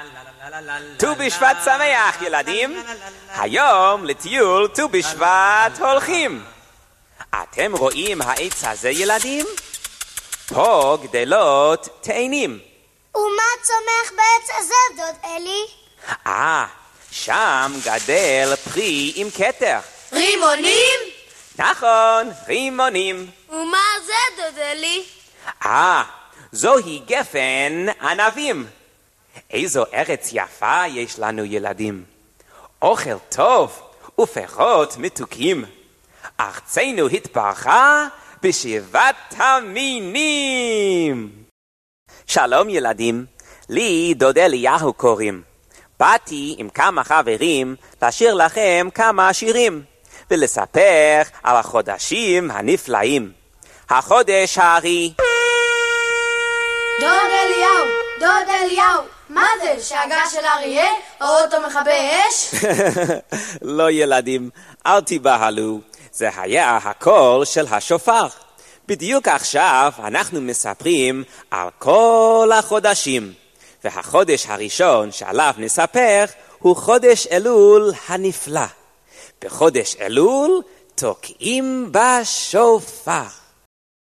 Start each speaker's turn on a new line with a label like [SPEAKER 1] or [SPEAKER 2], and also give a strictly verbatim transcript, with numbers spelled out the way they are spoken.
[SPEAKER 1] ט"ו בשבט שמח ילדים, היום לטיול ט"ו בשבט הולכים. אתם רואים העץ הזה ילדים? פה גדלות תאנים.
[SPEAKER 2] ומה צומח בעץ הזה דוד אלי?
[SPEAKER 1] אה, שם גדל פרי עם כתר.
[SPEAKER 3] רימונים?
[SPEAKER 1] נכון, רימונים.
[SPEAKER 3] ומה זה דוד אלי?
[SPEAKER 1] אה, זוהי גפן ענבים. איזו ארץ יפה יש לנו ילדים. אוכל טוב ופירות מתוקים. ארצנו התברכה בשבעת המינים. שלום ילדים, לי דוד אליהו קוראים. באתי עם כמה חברים לשיר לכם כמה שירים ולספר על החודשים הנפלאים. החודש הארי.
[SPEAKER 3] דוד אליהו, דוד אליהו, מה זה? שאגה של אריה? או אותו מכבי אש?
[SPEAKER 1] לא ילדים, אל תיבהלו. זה היה הקול של השופר. בדיוק עכשיו אנחנו מספרים על כל החודשים. והחודש הראשון שעליו נספר הוא חודש אלול הנפלא. בחודש אלול תוקעים בשופר.